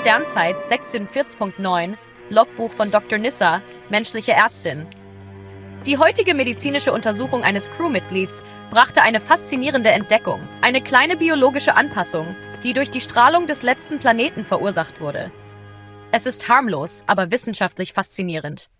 Sternzeit 46.9, Logbuch von Dr. Nissa, menschliche Ärztin. Die heutige medizinische Untersuchung eines Crewmitglieds brachte eine faszinierende Entdeckung, eine kleine biologische Anpassung, die durch die Strahlung des letzten Planeten verursacht wurde. Es ist harmlos, aber wissenschaftlich faszinierend.